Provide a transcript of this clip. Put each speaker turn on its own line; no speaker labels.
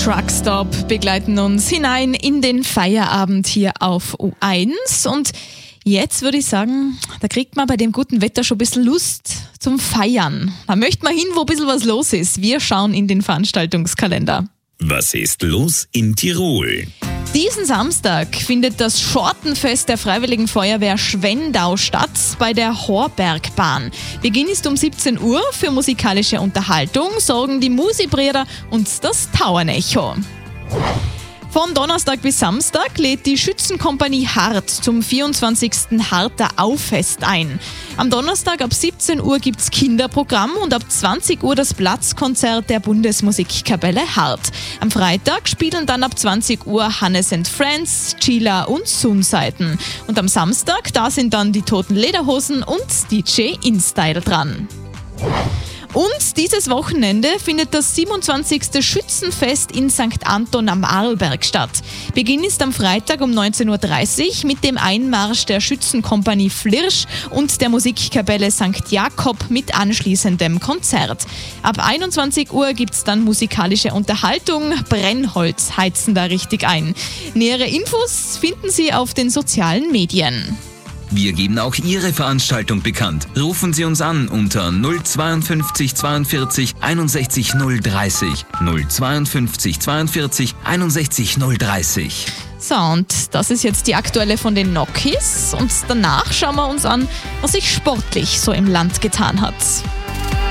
Truckstop begleiten uns hinein in den Feierabend hier auf U1 und jetzt würde ich sagen, da kriegt man bei dem guten Wetter schon ein bisschen Lust zum Feiern. Da möchte man hin, wo ein bisschen was los ist. Wir schauen in den Veranstaltungskalender.
Was ist los in Tirol?
Diesen Samstag findet das Schortenfest der Freiwilligen Feuerwehr Schwendau statt bei der Horbergbahn. Beginn ist um 17 Uhr. Für musikalische Unterhaltung sorgen die Musibrüder und das Tauernecho. Von Donnerstag bis Samstag lädt die Schützenkompanie Hart zum 24. Harter Auffest ein. Am Donnerstag ab 17 Uhr gibt's Kinderprogramm und ab 20 Uhr das Platzkonzert der Bundesmusikkapelle Hart. Am Freitag spielen dann ab 20 Uhr Hannes & Friends, Chila und Sunseiten. Und am Samstag, da sind dann die Toten Lederhosen und DJ InStyle dran. Und dieses Wochenende findet das 27. Schützenfest in St. Anton am Arlberg statt. Beginn ist am Freitag um 19.30 Uhr mit dem Einmarsch der Schützenkompanie Flirsch und der Musikkapelle St. Jakob mit anschließendem Konzert. Ab 21 Uhr gibt's dann musikalische Unterhaltung. Brennholz heizen da richtig ein. Nähere Infos finden Sie auf den sozialen Medien.
Wir geben auch Ihre Veranstaltung bekannt. Rufen Sie uns an unter 052 42 61 030. 052 42 61 030.
So, und das ist jetzt die aktuelle von den Nokis. Und danach schauen wir uns an, was sich sportlich so im Land getan hat.